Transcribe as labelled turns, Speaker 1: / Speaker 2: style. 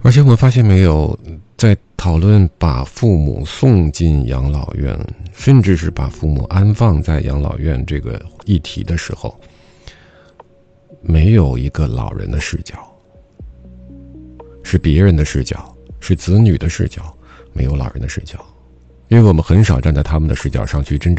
Speaker 1: 而且我们发现没有，在讨论把父母送进养老院，甚至是把父母安放在养老院这个议题的时候，没有一个老人的视角，是别人的视角，是子女的视角，没有老人的视角，因为我们很少站在他们的视角上去真正